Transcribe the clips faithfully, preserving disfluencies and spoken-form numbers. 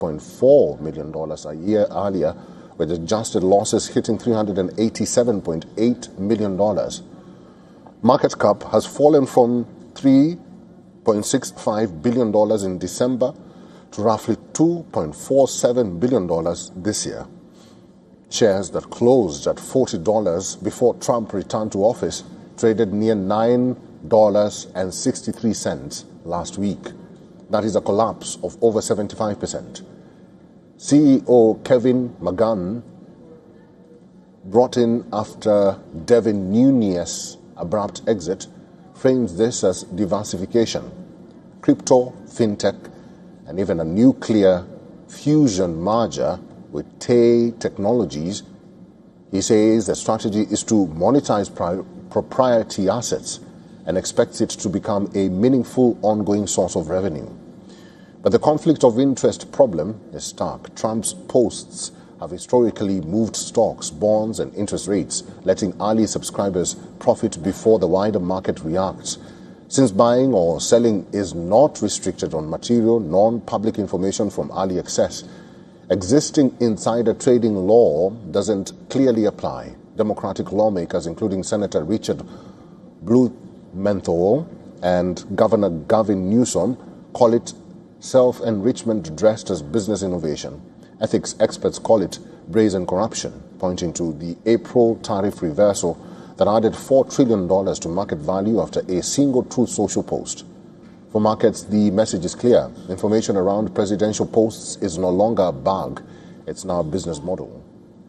point four million dollars a year earlier, with adjusted losses hitting three hundred eighty-seven point eight million dollars. Market cap has fallen from three point six five billion dollars in December to roughly two point four seven billion dollars this year. Shares that closed at forty dollars before Trump returned to office traded near nine dollars and sixty-three cents last week. That is a collapse of over seventy-five percent. C E O Kevin McGann, brought in after Devin Nunes' abrupt exit, frames this as diversification. Crypto, fintech, and even a nuclear fusion merger with Tay Technologies. He says the strategy is to monetize pri- proprietary assets and expects it to become a meaningful ongoing source of revenue. But the conflict of interest problem is stark. Trump's posts have historically moved stocks, bonds, and interest rates, letting early subscribers profit before the wider market reacts. Since buying or selling is not restricted on material, non-public information from early access, existing insider trading law doesn't clearly apply. Democratic lawmakers, including Senator Richard Blumenthal and Governor Gavin Newsom, call it self-enrichment dressed as business innovation. Ethics experts call it brazen corruption, pointing to the April tariff reversal that added four trillion dollars to market value after a single Truth Social post. For markets, the message is clear. Information around presidential posts is no longer a bug. It's now a business model.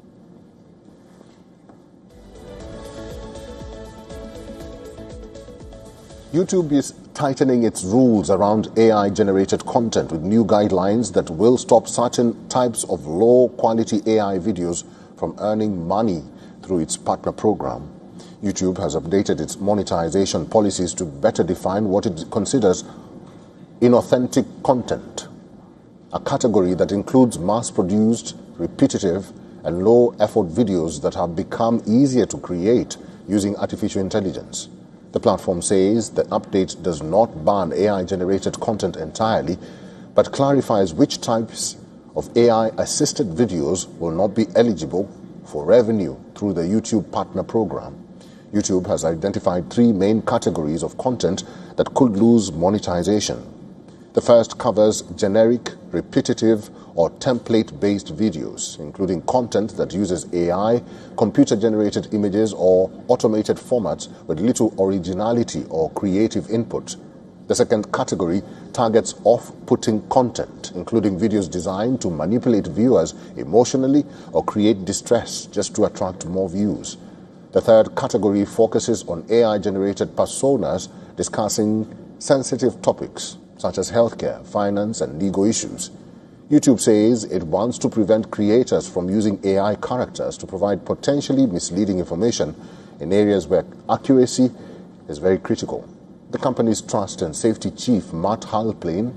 YouTube is tightening its rules around A I-generated content with new guidelines that will stop certain types of low-quality A I videos from earning money through its partner program. YouTube has updated its monetization policies to better define what it considers inauthentic content, a category that includes mass-produced, repetitive, and low-effort videos that have become easier to create using artificial intelligence. The platform says the update does not ban A I-generated content entirely, but clarifies which types of A I-assisted videos will not be eligible for revenue through the YouTube Partner Program. YouTube has identified three main categories of content that could lose monetization. The first covers generic, repetitive, or template-based videos, including content that uses A I, computer-generated images, or automated formats with little originality or creative input. The second category targets off-putting content, including videos designed to manipulate viewers emotionally or create distress just to attract more views. The third category focuses on A I-generated personas discussing sensitive topics, such as healthcare, finance, and legal issues. YouTube says it wants to prevent creators from using A I characters to provide potentially misleading information in areas where accuracy is very critical. The company's trust and safety chief, Matt Halpern,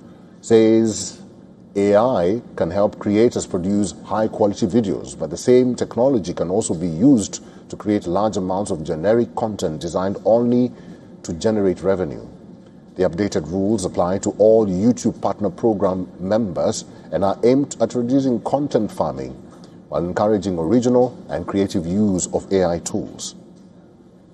says A I can help creators produce high-quality videos, but the same technology can also be used to create large amounts of generic content designed only to generate revenue. The updated rules apply to all YouTube Partner Program members and are aimed at reducing content farming while encouraging original and creative use of A I tools.